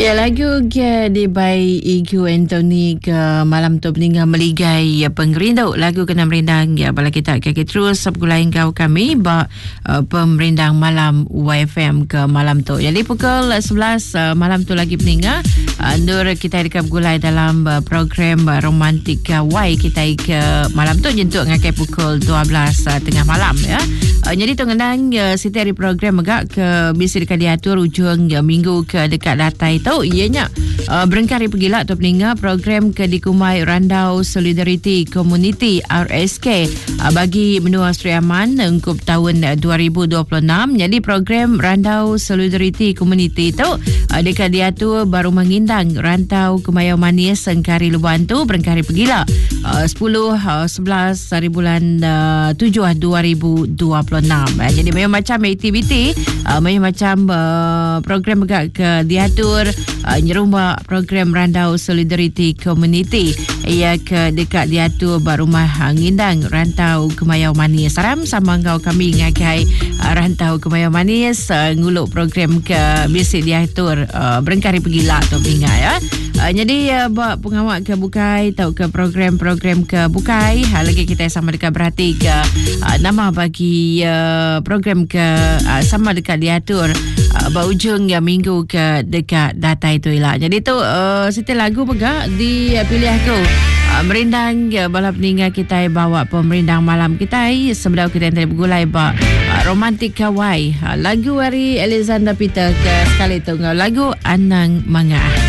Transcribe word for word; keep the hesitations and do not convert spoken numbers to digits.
Ya, lagu ke di by Igu Anthony ke malam tu peninggal meligai ya pengerindau lagu kena merindang ya bala kita kaki terus sepulai kau kami ba uh, pemerindang malam Y F M ke malam tu. Jadi pukul sebelas uh, malam tu lagi peninggal uh, Nur kita dekat gulai dalam uh, program uh, romantik uh, Y kita ke malam tu jentuk ngakai pukul dua belas uh, tengah malam ya. Uh, jadi tu ngendang uh, setiap hari program agak ke bisa dekat diatur ujung uh, minggu ke dekat datai tahu ianya uh, berengkari pergilah tu peninga program ke dikumai Randau Solidarity Community R S K uh, bagi menua Sri Aman untuk tahun uh, dua ribu dua puluh enam. Jadi program Randau Solidarity Community tu uh, dekat diatur baru mengindang rantau Kemayau Manis Sengkari Luban tu berengkari pergilah uh, sepuluh uh, sebelas hari bulan uh, tujuh dua ribu dua puluh enam. uh, jadi memang macam aktiviti uh, memang macam uh, program agak ke diatur Uh, nyerumah program Randau Solidarity Community ia ke dekat diatur bak rumah ngindang rantau Kemayau Manis. Saram sama kau kami ngakai uh, rantau Kemayau Manis uh, nguluk program ke bisik diatur uh, berengkari pergilah tu ingat ya. Uh, jadi uh, buat pengawak ke bukai tahu ke program-program ke bukai ha, lagi kita sama dekat berhati ke uh, nama bagi uh, program ke uh, sama dekat diatur uh, bak ujung ya minggu ke dekat data itu lah. Jadi tu uh, setiap lagu pegak dipilih aku uh, merindang uh, bala peninggal kita bawa pemerindang malam kita sebelah kita yang tadi bergulai bak uh, romantik kawai uh, lagu dari Alexander Peter ke sekali tu lagu Anang Mangah.